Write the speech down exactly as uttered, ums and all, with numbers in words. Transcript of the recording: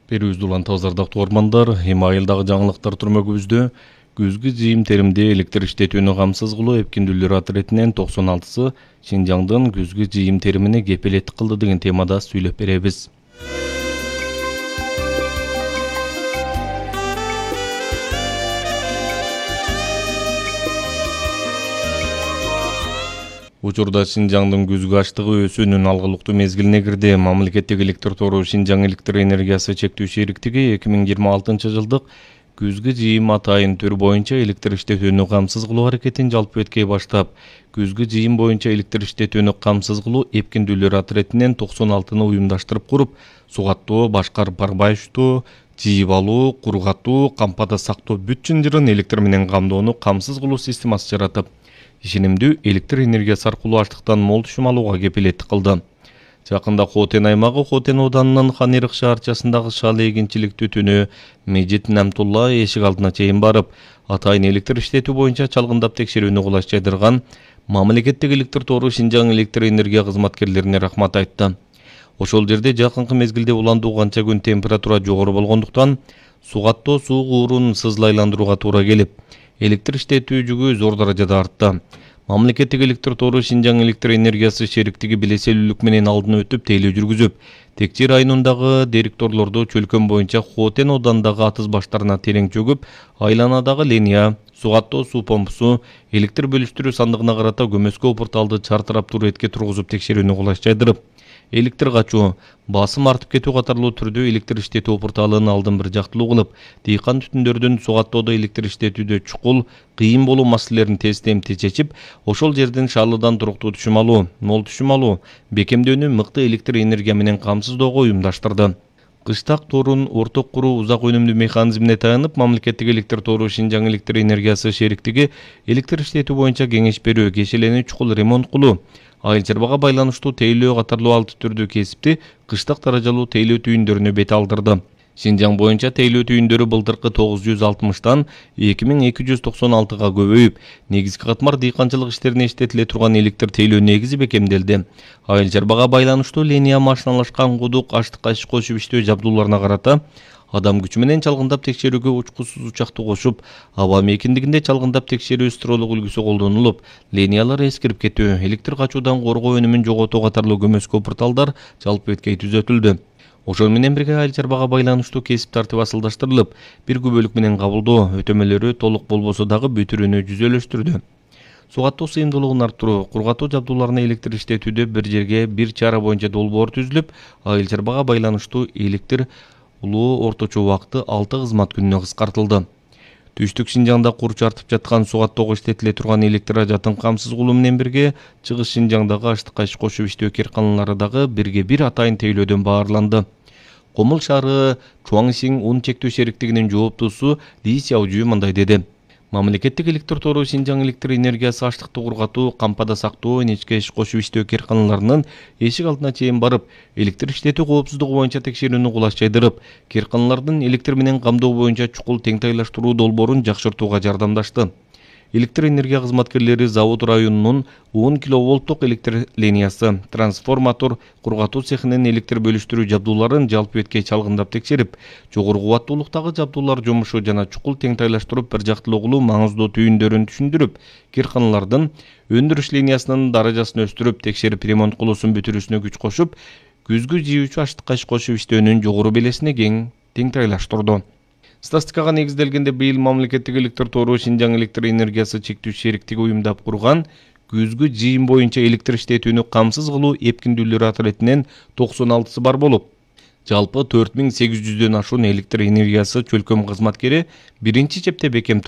Берүүбүздү улантабыз ардактуу угармандар. Эми айылдагы жаңылыктар турмөгүбүздө күзгү жыйым теримде электр иштетүүнү камсыз кылуу эпкиндүүлөр иретинен токсон алтысы Шинжаңдын күзгү жыйым теримине кепилеттик кылды деген темада сүйлөп беребиз. Учурда Шинжаңдын күзгү аштыгы өсүүнүн алгылыктуу мезгилине кирди. Мамлекеттик электр тору Шинжаң электр энергиясы чектүү шериктиги эки миң жыйырма алтынчы жылдык күзгү жыйым атайын түр боюнча электр иштетүүнү камсыз кылуу аракетин жалпы эткей баштап, күзгү жыйым боюнча электр иштетүүнү камсыз кылуу эпкиндүүлөр иретинен токсон алтыны уюмдаштырып куруп, сугаттоо, башкарып барбай уштоо, жыйып алуу, кургатуу, кампада сактоо бүт жынжырын электр менен камдоону камсыз кылуу системасы жаратып, ишенимдүү электр энергиясы аркылуу аштыктан мол түшүм алууга кепилеттик кылды. Жакында Хотен аймагы Хотен ауданынын Ханырык шаарчасындагы шал эгинчилик түтүнү Мejit Намтулла эшик алдына чейин барып, атайын электр иштетүү боюнча чалгындап текшерүүнү кулаш жайдырган мамлекеттик электр тору Шинжаң электр энергия кызматкерлерине рахмат айтты. Ошол жерде жакынкы мезгилде уландуу канча күн температура жогору болгондуктан сугаттоо суу куурун сызлайландырууга туура келип, электр иштетүү жүгү зор даражада артты. Мамлекеттик электр тору Шинжаң электр энергиясы шериктиги билеселүүлүк менен алдын өтүп тейлөө жүргүзүп, Текчи районундагы директорлорду чөлкөн боюнча Хотен оодандагы атыз баштарына терең чөгүп, айланадагы линия, сугаттоо суу помпусу, электр бөлүштүрүү сандыгына карата көмөскө порталды чартырап туретке тургузуп текшерүүнү кулаш жайдырып, электр качуу, басым артып кетүү катарлуу түрдө электр иштетүү порталын алдын бир жактылуу кылып, дыйкан түтүндөрдүн сугаттоодо электр иштетүүдө чукул, кыйын болуу маселелерин тез темти чечип, ошол жерден шаалыдан туруктуу түшүм алуу, мол түшүм алуу, бекемдөөнү мыкты электр энергия менен камсыздоого уюмдаштырды. Кыштак торун орток куруу узак өнүмдүү механизмине таянып, мамлекеттик электр тору Шинжаң электр энергиясы шериктиги электр иштетүү боюнча кеңеш берүү, кешелени чукул ремонт кылуу, айыл чарбага байланыштуу тейлөө катарлуу алты түрдүү кесипти кыштак даражалуу тейлөө түйүндөрүнө бет алдырды. Шинжаң боюнча тейлөө түйүндөрү былтыркы тогуз жүз алтымыштан эки миң эки жүз токсон алтыга көбөйүп, негизги катмар дыйканчылык иштерине иштетиле турган электр тейлөө негизи бекемделди. Айыл чарбага байланыштуу линия машиналашкан кудук, аштыкка иш кошуп иштөө жабдууларына карата адам күчү менен чалгындап текшерүүгө учкусуз учакты кошуп, аба мейкиндигинде чалгындап текшерүү стролук үлгүсү колдонулуп, линиялар эскирип кетүү, электр качуудан коргоо өнүмүн жоготуу катарлуу көмөскө порталдар жалпы эткей түзөтүлдү. Ошол менен бирге айыл чарбага байланыштуу кесип тартип асылдаштырылып, бир күбөлүк менен кабылдоо, өтөмөлөрү толук болбосо дагы бүтүрүүнү жүзөлөштүрдү. Сугаттоо сыйымдуулугун арттыруу, кургатуу жабдууларына электр иштетүүдө бир жерге бир чара боюнча долбоор түзүлүп, айыл чарбага байланыштуу электр улуу орточо убакыты алты кызмат күнүнө кыскартылды. Түштүк Шинжаңда курч артып жаткан сугаттоого иштетиле турган электр ажатын камсыз кылуу менен бирге, Чыгыш Шинжаңдагы аштыкка иш кошуп иштөө керканалары дагы бирге бир атайын тейлөөдөн баарланды. Комул шаары Чуаңсиң ун чектөө шериктигинин жооптуусу Ли Сяожу мындай деди. Мамлекеттик электр тору Шинжаң электр энергиясы аштыкты кургатуу, кампада сактоо, нечке иш кошуп иштөө керканаларынын эшик алдына чейин барып, электр иштетүү коопсуздугу боюнча текшерүүнү кулаш жайдырып, керканалардын электр менен камдоо боюнча чукул теңтайлаштыруу долбоорун жакшыртууга жардамдашты. Электр энергия кызматкерлери завод районунун он киловолттук электр линиясы, трансформатор, кургатуу цехинин электр бөлүштүрүү жабдууларын жалпы эткей чалгындап текшерип, жогору кубаттуулуктагы жабдуулар жумушу жана чукул теңтайлаштырып бир жактылуу кылуу маңыздуу түйүндөрүн түшүндүрүп, керканалардын өндүрүш линиясынын даражасын өстүрүп, текшерип ремонт кылуусун бүтүрүүсүнө күч кошуп, күзгү жыйуучу аштыкка иш кошуп иштөөнүн жогору белесине кең теңтайлаштырды. Статистикага негизделгенде быйыл мамлекеттик электр тору Шинжаң электр энергиясы чектүү шериктиги уюмдап курган күзгү жыйым боюнча электр иштетүүнү камсыз кылуу эпкиндүүлөр иретинен токсон алтысы бар болуп, жалпы төрт миң сегиз жүздөн ашуун электр энергиясы чөлкөм кызматкери биринчи чепте бекем